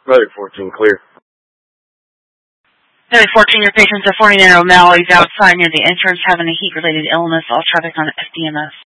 Road 14, clear. Road 14, your patient's at 49 O'Malley. He's outside near the entrance having a heat-related illness. All traffic on FDMS.